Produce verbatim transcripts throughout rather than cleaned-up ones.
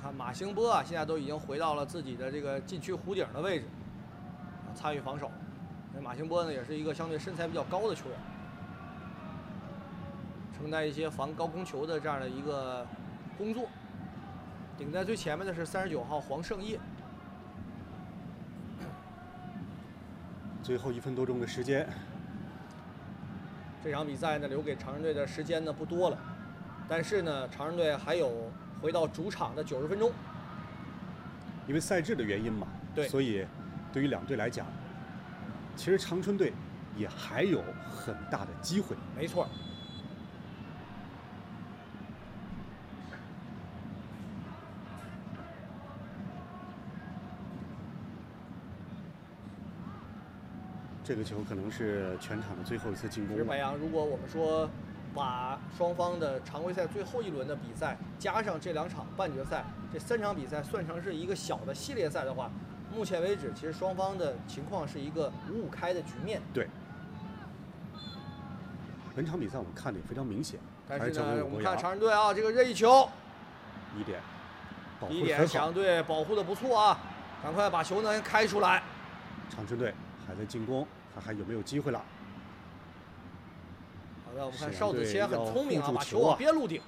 看马兴波啊，现在都已经回到了自己的这个禁区弧顶的位置，啊，参与防守。那马兴波呢，也是一个相对身材比较高的球员，承担一些防高空球的这样的一个工作。顶在最前面的是三十九号黄圣业。 最后一分多钟的时间， 这场比赛呢，留给长春队的时间呢不多了，但是呢，长春队还有回到主场的九十分钟。 因为赛制的原因嘛， 对， 所以对于两队来讲，其实长春队也还有很大的机会。 没错。 这个球可能是全场的最后一次进攻。 其实白杨，如果我们说把双方的常规赛最后一轮的比赛加上这两场半决赛，这三场比赛算成是一个小的系列赛的话，目前为止其实双方的情况是一个五五开的局面。 对。本场比赛我们看的也非常明显， 但是呢，我们看长春队啊，这个任意球， 一点，保护一点，沈阳队保护的不错啊，赶快把球呢开出来。 长春队还在进攻，看还有没有机会了。 好的，我们看邵子谦很聪明啊，把球往边路顶。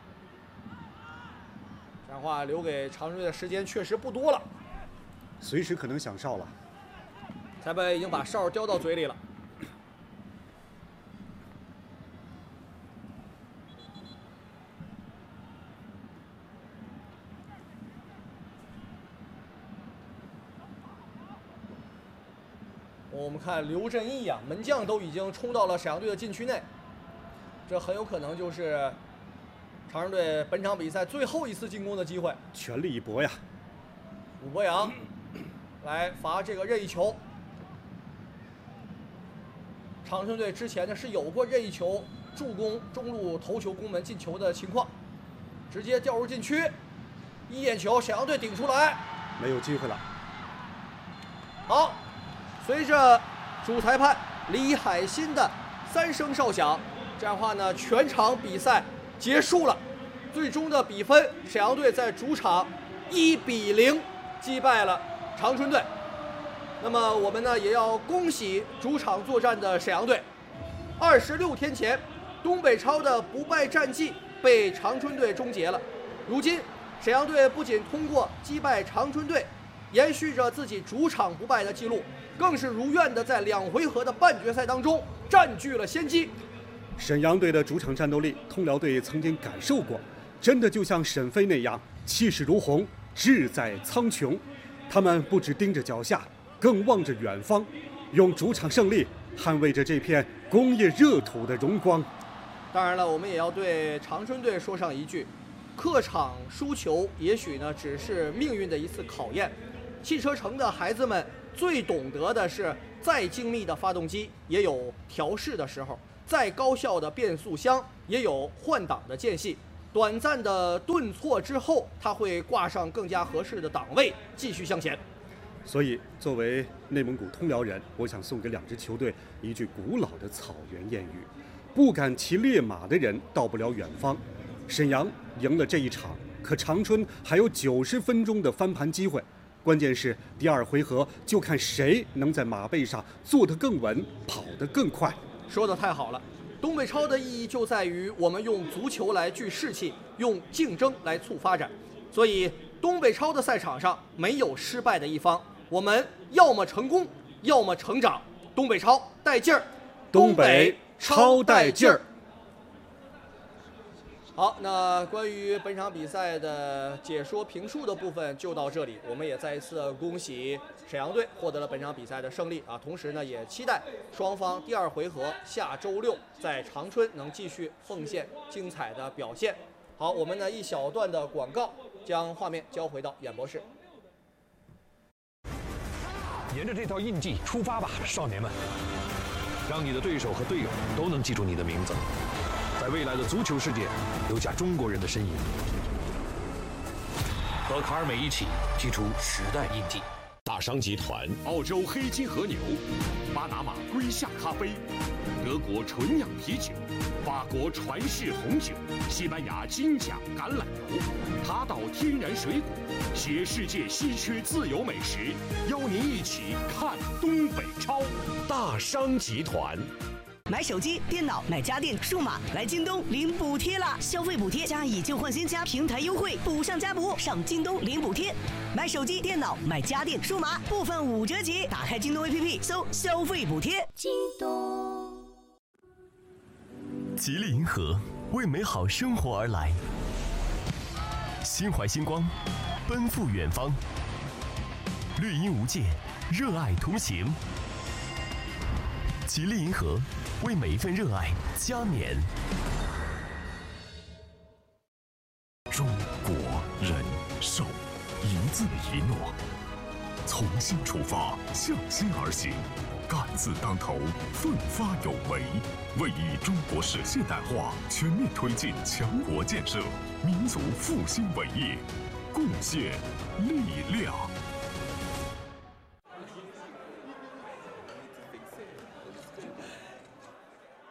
这样的话，留给长春队的时间确实不多了， 随时可能响哨了。 裁判已经把哨叼到嘴里了。我们看刘振义啊，门将都已经冲到了沈阳队的禁区内，这很有可能就是长春队本场比赛最后一次进攻的机会。 全力一搏呀！ 武博洋来罚这个任意球。长春队之前呢是有过任意球助攻中路头球攻门进球的情况，直接掉入禁区，一眼球，沈阳队顶出来， 没有机会了。 好。随着主裁判李海鑫的三声哨响，这样的话呢，全场比赛结束了。最终的比分，沈阳队在主场一比零击败了长春队。那么我们呢也要恭喜主场作战的沈阳队，二十六天前，东北超的不败战绩被长春队终结了。如今，沈阳队不仅通过击败长春队，延续着自己主场不败的记录，更是如愿的在两回合的半决赛当中占据了先机。 沈阳队的主场战斗力，通辽队曾经感受过，真的就像沈飞那样，气势如虹，志在苍穹。他们不只盯着脚下，更望着远方，用主场胜利捍卫着这片工业热土的荣光。 当然了，我们也要对长春队说上一句，客场输球也许呢只是命运的一次考验。汽车城的孩子们最懂得的是，再精密的发动机也有调试的时候，再高效的变速箱也有换挡的间隙。短暂的顿挫之后，它会挂上更加合适的档位，继续向前。 所以，作为内蒙古通辽人，我想送给两支球队一句古老的草原谚语：不敢骑烈马的人到不了远方。沈阳赢了这一场，可长春还有九十分钟的翻盘机会。关键是第二回合，就看谁能在马背上坐得更稳，跑得更快。 说得太好了，东北超的意义就在于我们用足球来聚士气，用竞争来促发展。所以东北超的赛场上没有失败的一方，我们要么成功，要么成长。东北超带劲儿， 东北超带劲儿。 好，那关于本场比赛的解说评述的部分就到这里。我们也再一次恭喜沈阳队获得了本场比赛的胜利啊！同时呢，也期待双方第二回合下周六在长春能继续奉献精彩的表现。好，我们呢一小段的广告，将画面交回到演播室。 沿着这条印记出发吧，少年们！让你的对手和队友都能记住你的名字。在未来的足球世界留下中国人的身影，和卡尔美一起记出时代印记。大商集团、 澳洲黑金和牛、巴拿马龟夏咖啡、德国纯酿啤酒、法国传世红酒、西班牙金奖橄榄油、塔岛天然水果，携世界稀缺自由美食，邀您一起看东北超。 大商集团。 买手机、电脑、买家电、数码，来京东领补贴啦！消费补贴加以旧换新加平台优惠，补上加补，上京东领补贴。买手机、电脑、买家电、数码，部分五折起。打开京东 A P P， 搜消费补贴。京东。 吉利银河为美好生活而来，心怀星光，奔赴远方。绿荫无界，热爱同行。吉利银河为每一份热爱加冕。 中国人寿，一字一诺，从心出发，向心而行，敢字当头，奋发有为，为以中国式现代化全面推进强国建设、民族复兴伟业贡献力量。